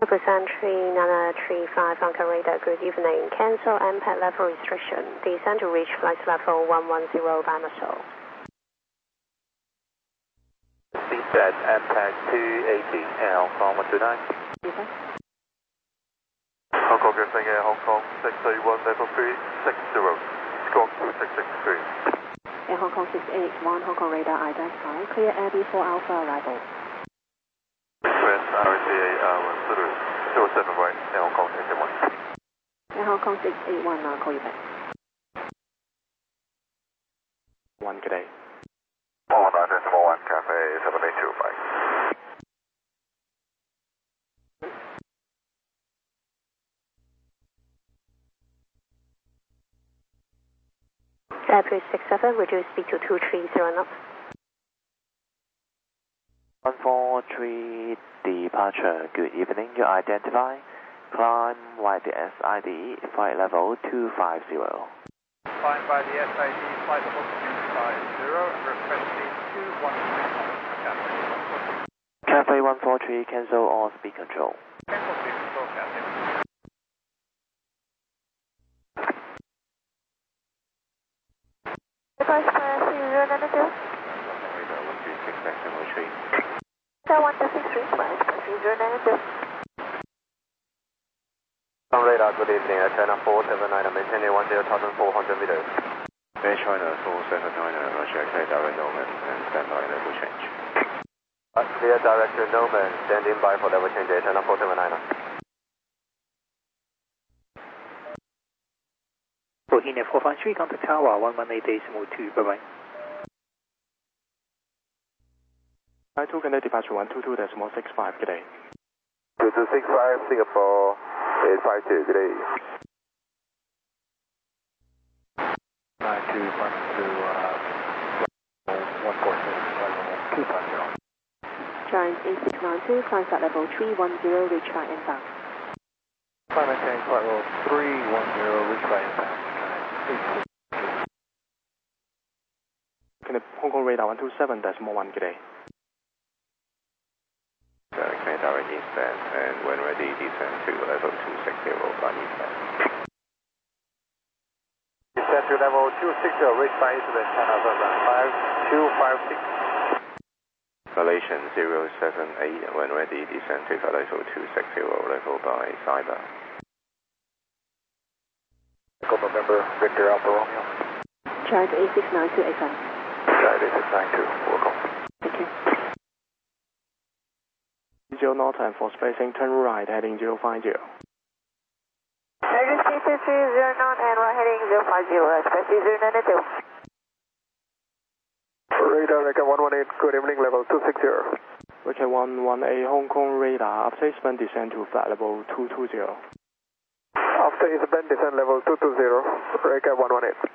Busan 3935 Hong Kong radar, good evening. Cancel MPAD level restriction. Descend to reach flight level 110 by Seoul. CZ MPAD 280 and Hong Kong 129. Okay. Hong Kong Gersing Air Hong Kong 681 level 360, squawk 2663. Air Hong Kong 681 Hong Kong radar identify, clear Air B4 Alpha arrival. Request RCA 07 right, Air Hong Kong 681. Air Hong Kong 681, I'll call you back. 1, good day. 1 Cafe 782, bye. Airport 67, reduce speed to 230 knots. 143 departure, good evening. You identify, climb YDS ID, flight level 250. Climb by the SID, flight level 250, and request speed 216 knots. Cafe 143, cancel all speed control. Cancel speed control, Captain. Advice for 3092. Radar 126.03. Star 1263, flight for 3092. Radar, good evening. China 479, maintaining 10,400 meters. Air China 479, Roger, clear direct Norman and stand by level change. Clear direct to Noman, standing by for level change, China 479. Bohemia 453, contact tower 118.2, bye bye. 2 Canada departure 122.65, good day. 2265 Singapore 852, good day. 9212 Giant A692, climb flight level 310, reach by inbound. Climb maintaining flight level 310, reach by inbound. Hong Kong radar 127.1, good day. Clear direct eastbound and when ready descend to level 260 by eastbound. Descend to level 260, reach by eastbound, China 5256. Malaysian 078, when ready descend to level 260 level by cyber. November, Victor Alpha Romeo. Giant A692, ASM. Giant A692, welcome. Thank you. 0 knot and for spacing, turn right heading 050. Reduce speed to 30 knot and right heading 050, expect 092. Radar Record 118, good evening, level 260. Record 118 Hong Kong radar, after eastbound descend to flight level 220. After eastbound descend level 220, Record 118.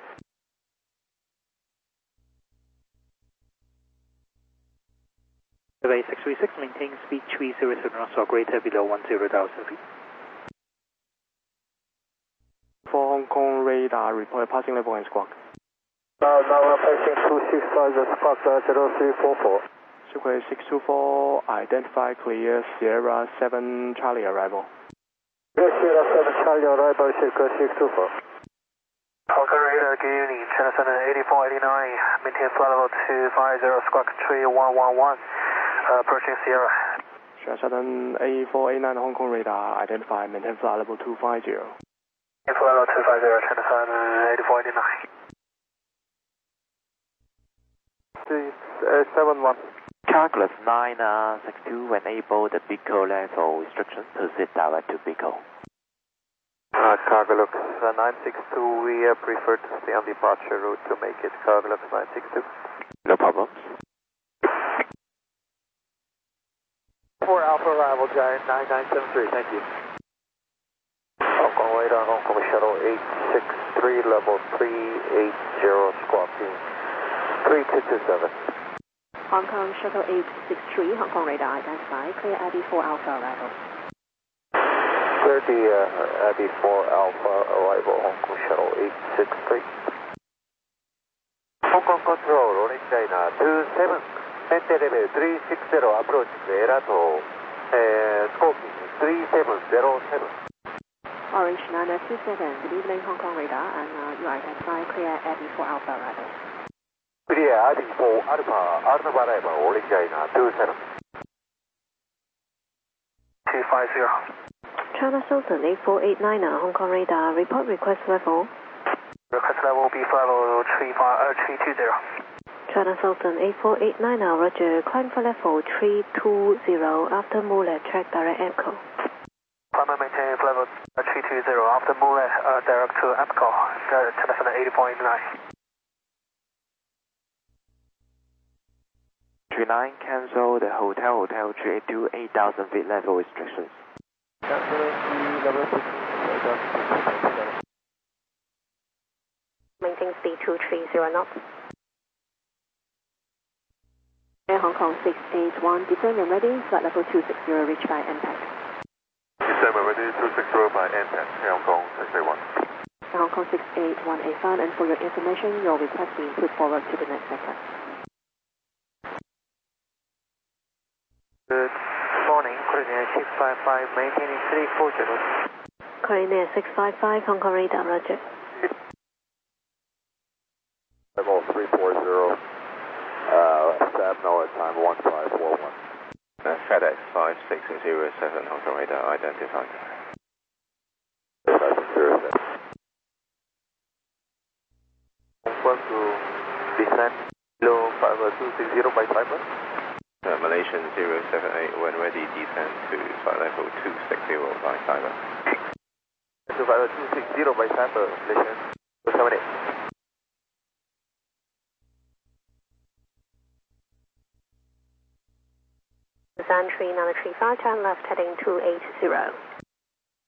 Survey 636, maintain speed 300 knots or greater below 10,000 feet. For Hong Kong radar, report passing level and squawk. Now passing 265, squawk 0344. Sukhoi 624, identify clear Sierra 7 Charlie arrival. Sierra 7 Charlie arrival, Sukhoi 624. Hong Kong radar, good evening. China Center 8489, maintain flight level 250, squawk 3111, approaching Sierra. Sierra Southern A489 Hong Kong radar, identify, maintain flight level 250. Flight level 250, China Center 8489. 71. Calculus 962, when able, the BICO level restriction, proceed direct to BICO. Cargolux 962, we prefer to stay on departure route to make it Cargolux 962. No problems. 4 Alpha arrival, Giant 9973, thank you. Hong Kong radar, Hong Kong shuttle 863, level 380, squawking 3227. Hong Kong shuttle 863, Hong Kong radar identify, clear AB4 Alpha arrival. Clear the AB4 Alpha arrival, Hong Kong shuttle 863. Hong Kong control, rolling China 27, maintain level 360, approach Erato, squawking 3707. Orange 927, good evening Hong Kong radar, and you are identified clear at before Alpha arrival. Clear heading for Alpha arrival, orange 927. 250. China Southern 8489 Hong Kong radar, report request level. Request level will be flight level 320. China Southern 8489 roger, climb for level 320 after Muller, track direct echo. Climb and maintain flight level 320 after Muller, direct to EPCO, telephone 8489. 39, cancel the hotel 382, 8,000 feet level restrictions. Maintain speed 230 knots. Air Hong Kong 681, descend and ready, flight level 260, reach by impact. Descend ready 260 by impact, Hong Kong 681. Air Hong Kong 681, a found, and for your information, your request being put forward to the next sector. Good morning, coordinate 655, maintaining 340. Coordinate 655 Hong Kong radar, roger. Level 340, Sabno at time 1541. FedEx 5607 Hong Kong radar identified. 5707. Want to descend below 5260 by Cyber? Malaysian 078, when ready, descend to flight level 260 by Cyber. To flight level 260 by Cyber, Malaysian 078. Busan 3935, turn left heading 280.